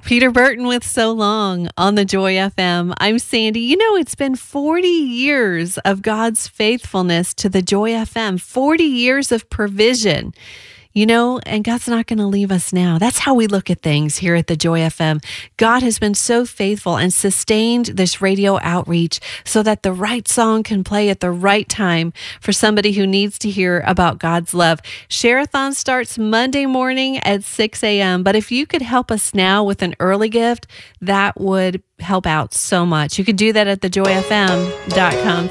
Peter Burton with So Long on the Joy FM. I'm Sandy. You know, it's been 40 years of God's faithfulness to the Joy FM, 40 years of provision. You know, and God's not going to leave us now. That's how we look at things here at the Joy FM. God has been so faithful and sustained this radio outreach so that the right song can play at the right time for somebody who needs to hear about God's love. Share-a-thon starts Monday morning at 6 a.m. But if you could help us now with an early gift, that would help out so much. You could do that at thejoyfm.com.